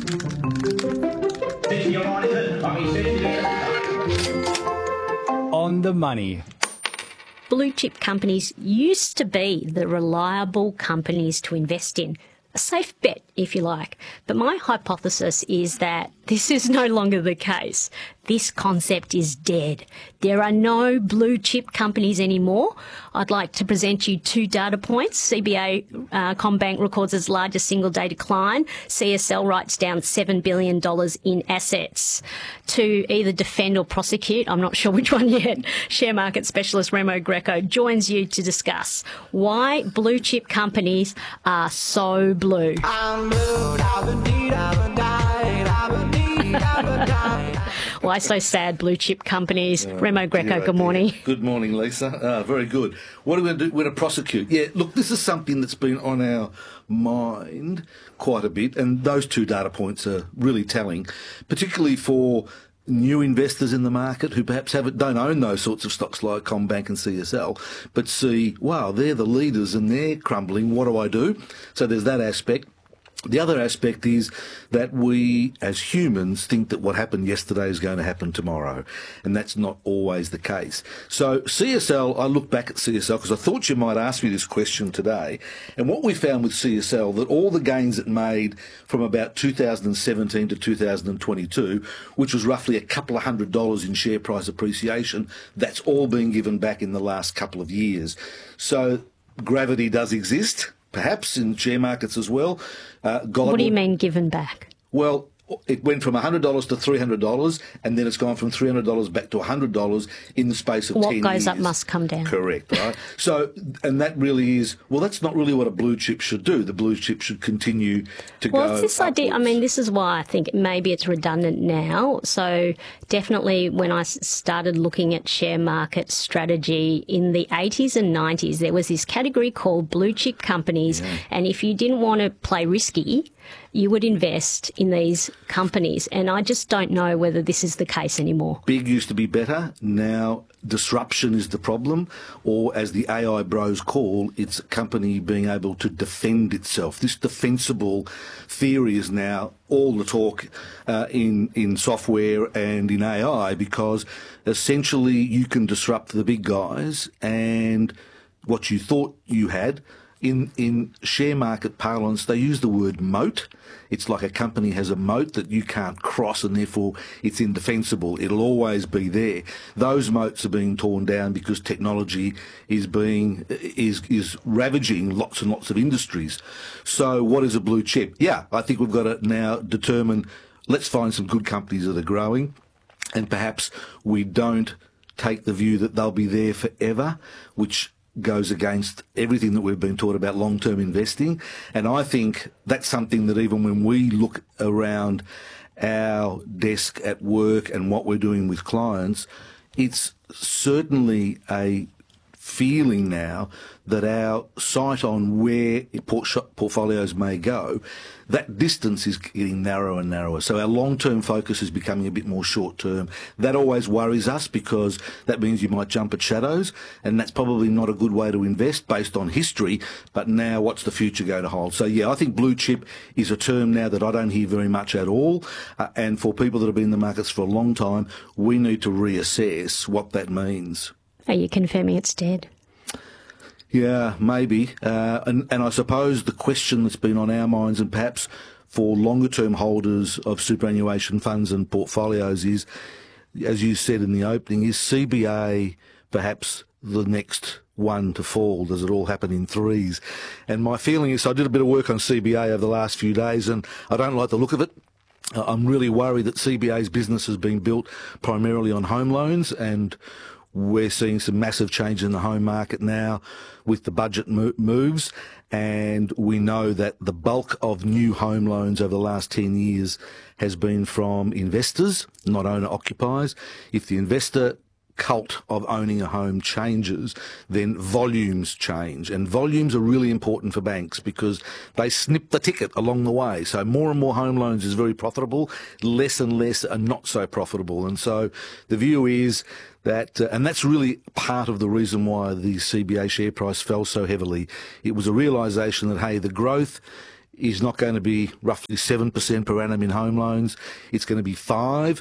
On the money. Blue chip companies used to be the reliable companies to invest in. A safe bet, if you like. But my hypothesis is that this is no longer the case. This concept is dead. There are no blue chip companies anymore. I'd like to present you two data points. CBA Combank records its largest single day decline. CSL writes down $7 billion in assets. To either defend or prosecute, I'm not sure which one yet, share market specialist Remo Greco joins you to discuss why blue chip companies are so blue. I'm blue, Why so sad, blue chip companies? Remo Greco, good morning. Good morning, Lisa. Very good. What are we going to do? We're going to prosecute. Yeah, look, this is something that's been on our mind quite a bit, and those two data points are really telling, particularly for new investors in the market who perhaps don't own those sorts of stocks like Combank and CSL, but see, wow, they're the leaders and they're crumbling. What do I do? So there's that aspect. The other aspect is that we, as humans, think that what happened yesterday is going to happen tomorrow, and that's not always the case. So CSL, I look back at CSL because I thought you might ask me this question today, and what we found with CSL, that all the gains it made from about 2017 to 2022, which was roughly a couple of $100 in share price appreciation, that's all been given back in the last couple of years. So gravity does exist, perhaps in share markets as well. What do you mean given back? Well, it went from $100 to $300, and then it's gone from $300 back to $100 in the space of 10 years. What goes up must come down. Correct, right? So, and that really is, well, that's not really what a blue chip should do. The blue chip should continue to go Well, it's this upwards. idea, I mean, this is why I think maybe it's redundant now. So definitely when I started looking at share market strategy in the 80s and 90s, there was this category called blue chip companies. Yeah. And if you didn't want to play risky, you would invest in these companies. And I just don't know whether this is the case anymore. Big used to be better. Now disruption is the problem, or as the AI bros call, it's a company being able to defend itself. This defensible theory is now all the talk in software and in AI, because essentially you can disrupt the big guys, and what you thought you had, in share market parlance, they use the word moat. It's like a company has a moat that you can't cross, and therefore it's indefensible. It'll always be there. Those moats are being torn down because technology is ravaging lots and lots of industries. So what is a blue chip? Yeah, I think we've got to now determine, let's find some good companies that are growing, and perhaps we don't take the view that they'll be there forever, which goes against everything that we've been taught about long-term investing. And I think that's something that even when we look around our desk at work and what we're doing with clients, it's certainly a feeling now that our sight on where portfolios may go, that distance is getting narrower and narrower. So our long-term focus is becoming a bit more short-term. That always worries us, because that means you might jump at shadows, and that's probably not a good way to invest based on history. But now what's the future going to hold? So yeah, I think blue chip is a term now that I don't hear very much at all. And for people that have been in the markets for a long time, we need to reassess what that means. Are you confirming it's dead? Yeah, maybe. And I suppose the question that's been on our minds, and perhaps for longer-term holders of superannuation funds and portfolios, is, as you said in the opening, is CBA perhaps the next one to fall? Does it all happen in threes? And my feeling is, I did a bit of work on CBA over the last few days, and I don't like the look of it. I'm really worried that CBA's business has been built primarily on home loans, and we're seeing some massive change in the home market now with the budget moves, and we know that the bulk of new home loans over the last 10 years has been from investors, not owner-occupiers. If the investor cult of owning a home changes, then volumes change. And volumes are really important for banks because they snip the ticket along the way. So more and more home loans is very profitable, less and less are not so profitable. And so the view is that, and that's really part of the reason why the CBA share price fell so heavily. It was a realisation that, hey, the growth is not going to be roughly 7% per annum in home loans. It's going to be 5.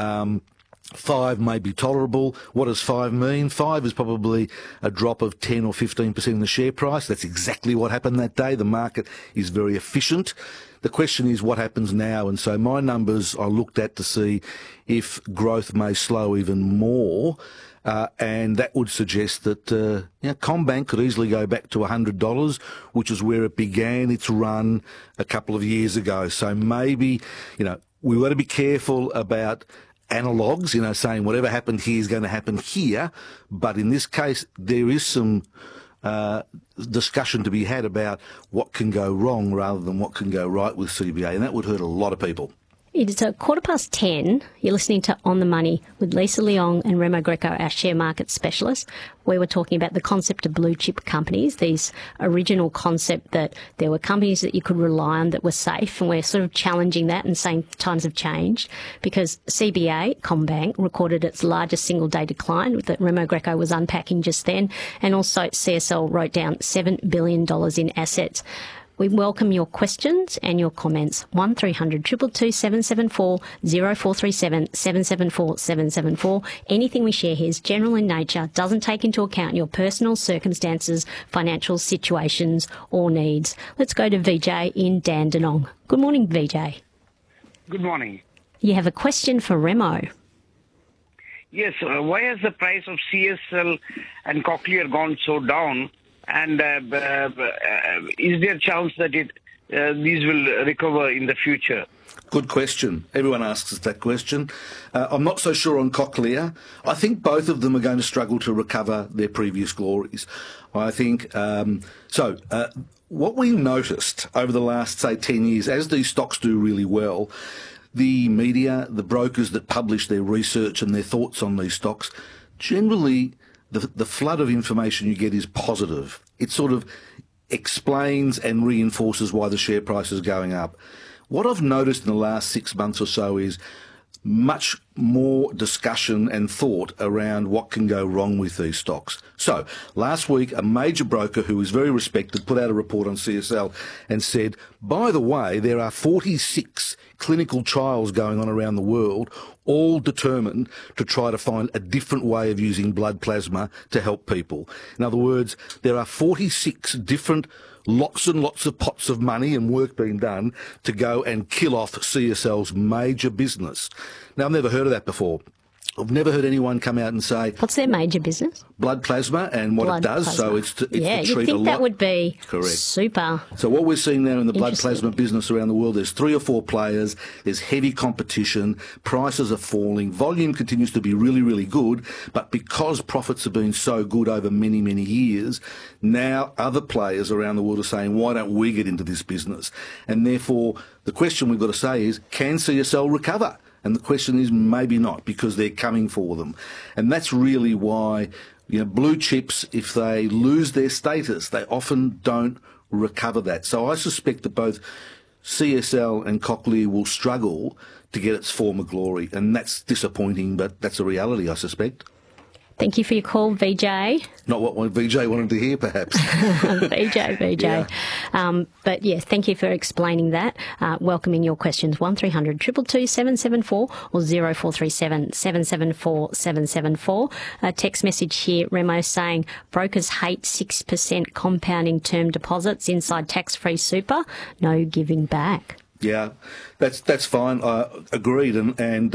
5 may be tolerable. What does 5 mean? 5 is probably a drop of 10 or 15% in the share price. That's exactly what happened that day. The market is very efficient. The question is what happens now, and so my numbers I looked at to see if growth may slow even more, and that would suggest that CommBank could easily go back to $100, which is where it began its run a couple of years ago. So maybe, we've got to be careful about analogues, saying whatever happened here is going to happen here, but in this case there is some discussion to be had about what can go wrong rather than what can go right with CBA, and that would hurt a lot of people. It is 10:15. You're listening to On the Money with Lisa Leong and Remo Greco, our share market specialist. We were talking about the concept of blue chip companies, these original concept that there were companies that you could rely on that were safe, and we're sort of challenging that and saying times have changed because CBA, CommBank, recorded its largest single-day decline that Remo Greco was unpacking just then, and also CSL wrote down $7 billion in assets. We welcome your questions and your comments. 1300 222 774 0437 774 774. Anything we share here is general in nature, doesn't take into account your personal circumstances, financial situations or needs. Let's go to Vijay in Dandenong. Good morning, Vijay. Good morning. You have a question for Remo. Yes, why has the price of CSL and Cochlear gone so down? And is there a chance that these will recover in the future? Good question. Everyone asks us that question. I'm not so sure on Cochlear. I think both of them are going to struggle to recover their previous glories. I think what we noticed over the last, say, 10 years, as these stocks do really well, the media, the brokers that publish their research and their thoughts on these stocks, generally the flood of information you get is positive. It sort of explains and reinforces why the share price is going up. What I've noticed in the last 6 months or so is much more discussion and thought around what can go wrong with these stocks. So, last week, a major broker who is very respected put out a report on CSL and said, by the way, there are 46 clinical trials going on around the world, all determined to try to find a different way of using blood plasma to help people. In other words, there are 46 different lots and lots of pots of money and work being done to go and kill off CSL's major business. Now, I've never heard of that before. I've never heard anyone come out and say... What's their major business? Blood plasma and what it does. Plasma. So it's to treat a lot. You'd think that would be super. So what we're seeing now in the blood plasma business around the world, there's 3 or 4 players, there's heavy competition, prices are falling, volume continues to be really, really good, but because profits have been so good over many, many years, now other players around the world are saying, why don't we get into this business? And therefore, the question we've got to say is, can CSL recover? And the question is maybe not, because they're coming for them. And that's really why, blue chips, if they lose their status, they often don't recover that. So I suspect that both CSL and Cochlear will struggle to get its former glory. And that's disappointing, but that's a reality, I suspect. Thank you for your call, Vijay. Not what Vijay wanted to hear, perhaps. Vijay. Yeah. But yes, thank you for explaining that. Welcoming your questions, 1300 222 774 or 0437 774 774. A text message here, Remo, saying brokers hate 6% compounding term deposits inside tax-free super. No giving back. Yeah, that's fine. Agreed. And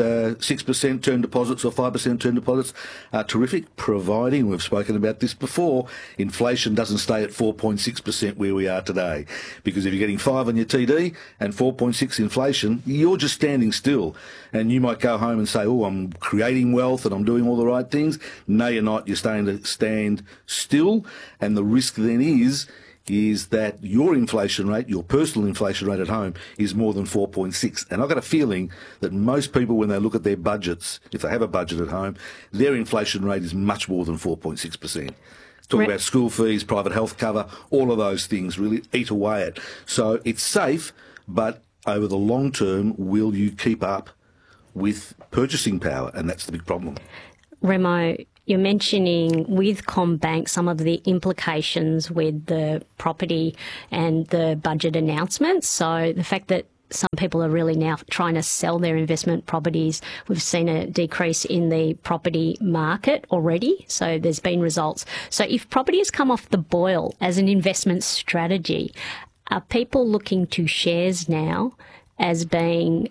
6% term deposits or 5% term deposits are terrific, providing, we've spoken about this before, inflation doesn't stay at 4.6% where we are today. Because if you're getting 5 on your TD and 4.6 inflation, you're just standing still. And you might go home and say, oh, I'm creating wealth and I'm doing all the right things. No, you're not. You're starting to stand still. And the risk then is that your inflation rate, your personal inflation rate at home, is more than 4.6. And I've got a feeling that most people, when they look at their budgets, if they have a budget at home, their inflation rate is much more than 4.6%. Talking about school fees, private health cover, all of those things really eat away at. So it's safe, but over the long term, will you keep up with purchasing power? And that's the big problem. Remo, you're mentioning with CommBank some of the implications with the property and the budget announcements. So the fact that some people are really now trying to sell their investment properties. We've seen a decrease in the property market already. So there's been results. So if property has come off the boil as an investment strategy, are people looking to shares now as being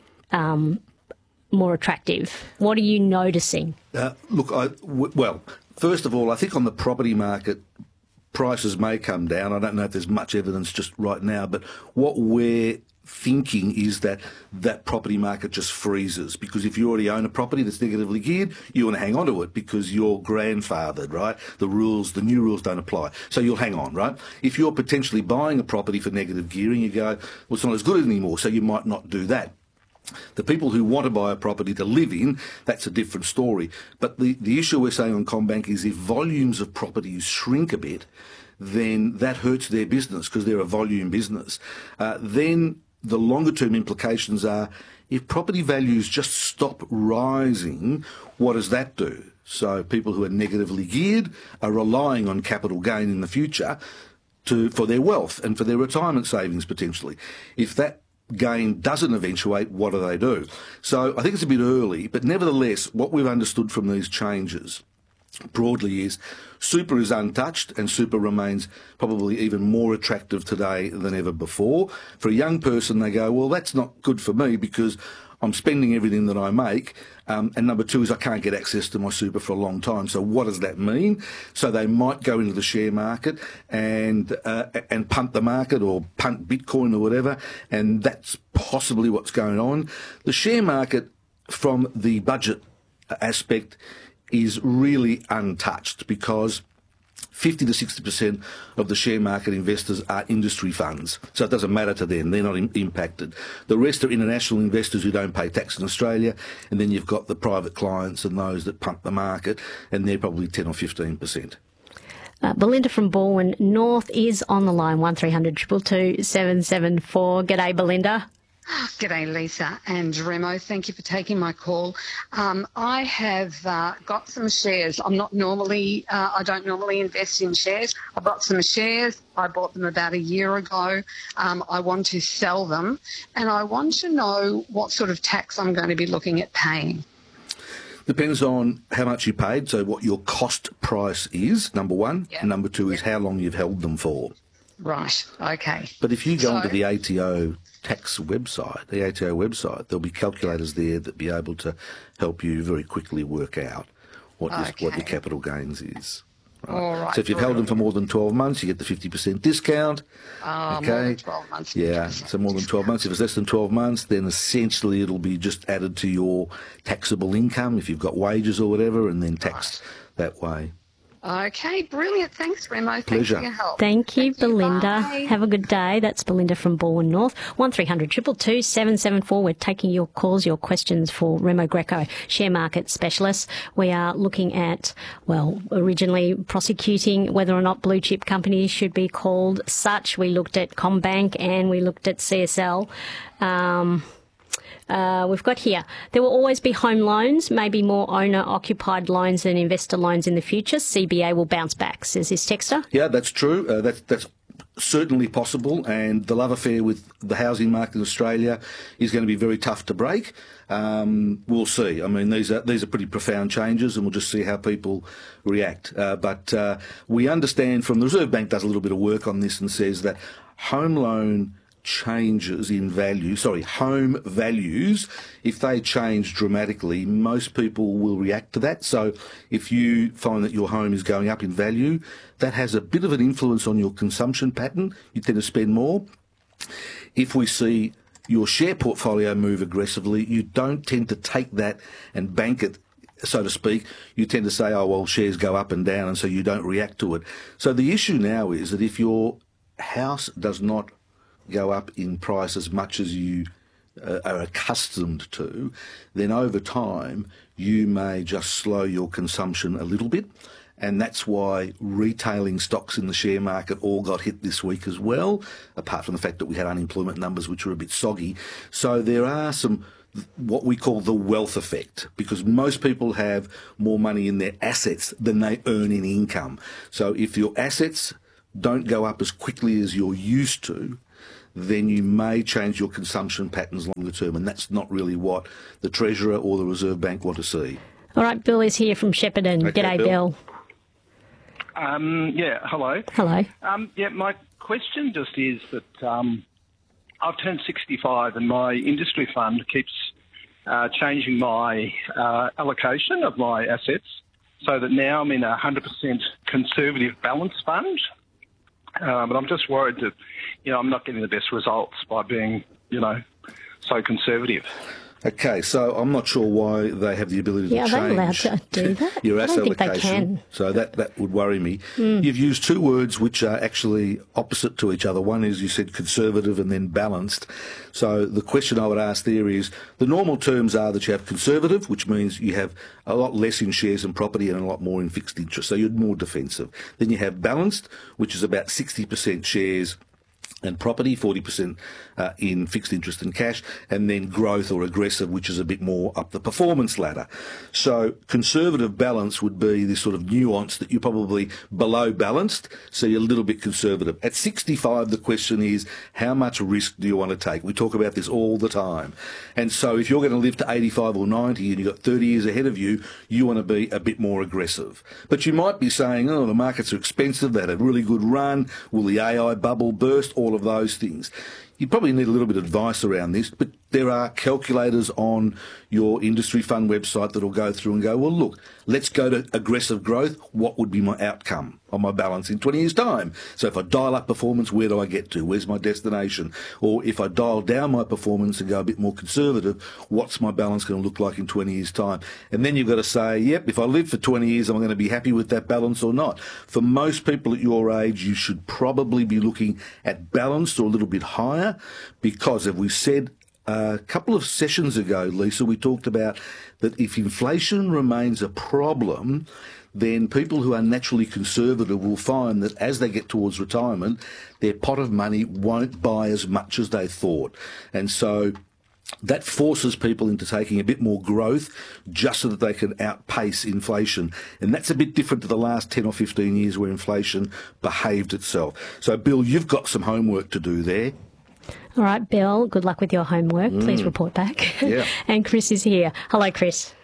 more attractive? What are you noticing? Well, first of all, I think on the property market, prices may come down. I don't know if there's much evidence just right now, but what we're thinking is that property market just freezes, because if you already own a property that's negatively geared, you want to hang on to it because you're grandfathered, right? The new rules don't apply. So you'll hang on, right? If you're potentially buying a property for negative gearing, you go, well, it's not as good anymore, so you might not do that. The people who want to buy a property to live in, that's a different story. But the issue we're saying on CommBank is if volumes of properties shrink a bit, then that hurts their business because they're a volume business. Then the longer term implications are if property values just stop rising, what does that do? So people who are negatively geared are relying on capital gain in the future for their wealth and for their retirement savings potentially. If that gain doesn't eventuate, what do? So I think it's a bit early, but nevertheless, what we've understood from these changes broadly is super is untouched and super remains probably even more attractive today than ever before. For a young person, they go, well, that's not good for me because I'm spending everything that I make. And number two is I can't get access to my super for a long time. So what does that mean? So they might go into the share market and punt the market or punt Bitcoin or whatever. And that's possibly what's going on. The share market from the budget aspect is really untouched because 50 to 60% of the share market investors are industry funds. So it doesn't matter to them. They're not impacted. The rest are international investors who don't pay tax in Australia. And then you've got the private clients and those that pump the market, and they're probably 10 or 15%. Belinda from Balwyn North is on the line, 1300 222 774. G'day, Belinda. G'day, Lisa and Remo. Thank you for taking my call. I have got some shares. I don't normally invest in shares. I've got some shares. I bought them about a year ago. I want to sell them, and I want to know what sort of tax I'm going to be looking at paying. Depends on how much you paid, so what your cost price is, number one. Yep. And number two is how long you've held them for. Right, okay. But if you go onto the ATO tax website, the ATO website, there'll be calculators there that be able to help you very quickly work out what your capital gains is. Right. All right. So if you've held them for more than 12 months, you get the 50% discount. More than 12 months. Yeah, so more than 12 months. If it's less than 12 months, then essentially it'll be just added to your taxable income if you've got wages or whatever, and then taxed that way. Okay, brilliant. Thanks, Remo. Pleasure. Thanks for your help. Thank you, Belinda. Bye. Have a good day. That's Belinda from Balwyn North. 1300 222 774. We're taking your calls, your questions for Remo Greco, share market specialist. We are looking at, originally prosecuting whether or not blue chip companies should be called such. We looked at CommBank and we looked at CSL. We've got here, there will always be home loans, maybe more owner-occupied loans than investor loans in the future. CBA will bounce back, says this texter. Yeah, that's true. That's certainly possible, and the love affair with the housing market in Australia is going to be very tough to break. We'll see. I mean, these are pretty profound changes, and we'll just see how people react. But we understand from the Reserve Bank does a little bit of work on this and says that home loan changes in value, home values, if they change dramatically, most people will react to that. So if you find that your home is going up in value, that has a bit of an influence on your consumption pattern. You tend to spend more. If we see your share portfolio move aggressively, you don't tend to take that and bank it, so to speak. You tend to say, shares go up and down, and so you don't react to it. So the issue now is that if your house does not go up in price as much as you are accustomed to, then over time you may just slow your consumption a little bit. And that's why retailing stocks in the share market all got hit this week as well, apart from the fact that we had unemployment numbers which were a bit soggy. So there are some what we call the wealth effect, because most people have more money in their assets than they earn in income. So if your assets don't go up as quickly as you're used to, then you may change your consumption patterns longer term, and that's not really what the Treasurer or the Reserve Bank want to see. All right, Bill is here from Shepparton. Okay, G'day, Bill. Hello. Hello. My question just is that I've turned 65 and my industry fund keeps changing my allocation of my assets so that now I'm in a 100% conservative balance fund. But I'm just worried that, I'm not getting the best results by being, so conservative. Okay, so I'm not sure why they have the ability to change are they allowed to do that? your I asset don't think allocation. they can. So that would worry me. You've used two words which are actually opposite to each other. One is you said conservative and then balanced. So the question I would ask there is, the normal terms are that you have conservative, which means you have a lot less in shares and property and a lot more in fixed interest. So you're more defensive. Then you have balanced, which is about 60% shares and property, 40% in fixed interest and cash, and then growth or aggressive, which is a bit more up the performance ladder. So conservative balance would be this sort of nuance that you're probably below balanced, so you're a little bit conservative. At 65, the question is, how much risk do you want to take? We talk about this all the time. And so if you're going to live to 85 or 90 and you've got 30 years ahead of you, you want to be a bit more aggressive. But you might be saying, the markets are expensive, they had a really good run, will the AI bubble burst, all of those things. You probably need a little bit of advice around this, but there are calculators on your industry fund website that will go through and go, well, look, let's go to aggressive growth. What would be my outcome on my balance in 20 years' time? So if I dial up performance, where do I get to? Where's my destination? Or if I dial down my performance and go a bit more conservative, what's my balance going to look like in 20 years' time? And then you've got to say, yep, if I live for 20 years, am I going to be happy with that balance or not? For most people at your age, you should probably be looking at balanced or a little bit higher, because as we said a couple of sessions ago, Lisa, we talked about that if inflation remains a problem, then people who are naturally conservative will find that as they get towards retirement, their pot of money won't buy as much as they thought. And so that forces people into taking a bit more growth just so that they can outpace inflation. And that's a bit different to the last 10 or 15 years where inflation behaved itself. So, Bill, you've got some homework to do there. All right, Bill, good luck with your homework. Please report back. Yeah. And Chris is here. Hello, Chris.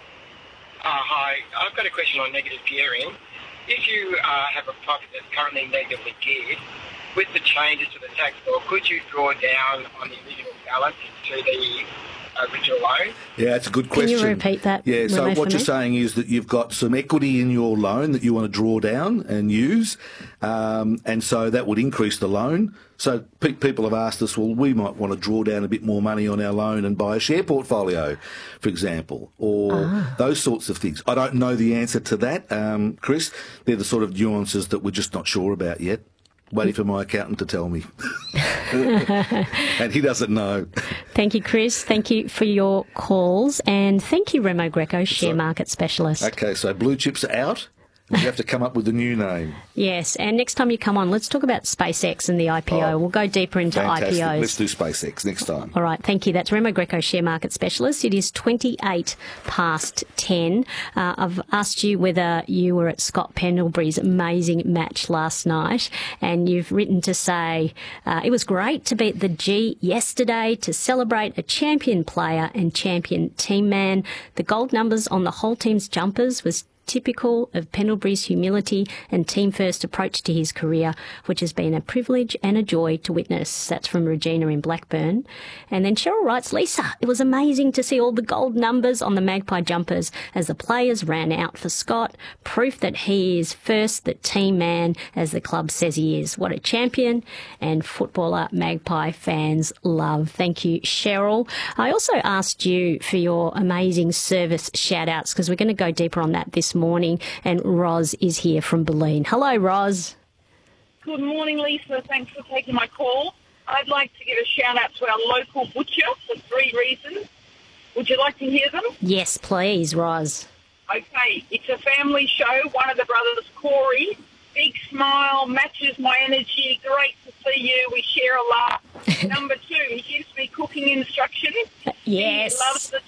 Hi, I've got a question on negative gearing. If you have a property that's currently negatively geared, with the changes to the tax law, could you draw down on the original balance to the original loan? Yeah, it's a good question. Can you repeat that? Yeah, so Remo, what you're saying is that you've got some equity in your loan that you want to draw down and use, and so that would increase the loan. So people have asked us, well, we might want to draw down a bit more money on our loan and buy a share portfolio, for example, or those sorts of things. I don't know the answer to that, Chris. They're the sort of nuances that we're just not sure about yet. Waiting for my accountant to tell me. And he doesn't know. Thank you, Chris. Thank you for your calls. And thank you, Remo Greco, Share Market Specialist. Okay, so blue chips are out. We have to come up with a new name. Yes, and next time you come on, let's talk about SpaceX and the IPO. Oh, we'll go deeper into fantastic. IPOs. Let's do SpaceX next time. All right, thank you. That's Remo Greco, Share Market Specialist. It is 28 past 10. I've asked you whether you were at Scott Pendlebury's amazing match last night, and you've written to say it was great to beat the G yesterday to celebrate a champion player and champion team man. The gold numbers on the whole team's jumpers was typical of Pendlebury's humility and team-first approach to his career, which has been a privilege and a joy to witness. That's from Regina in Blackburn. And then Cheryl writes, Lisa, it was amazing to see all the gold numbers on the Magpie jumpers as the players ran out for Scott. Proof that he is first the team man, as the club says he is. What a champion and footballer Magpie fans love. Thank you, Cheryl. I also asked you for your amazing service shout-outs because we're going to go deeper on that this morning, and Roz is here from Bulleen. Hello, Roz. Good morning, Lisa. Thanks for taking my call. I'd like to give a shout-out to our local butcher for 3 reasons. Would you like to hear them? Yes, please, Roz. Okay, it's a family show. One of the brothers, Corey, big smile, matches my energy. Great to see you. We share a laugh. Number 2, he gives me cooking instructions. Yes. Yes. He loves the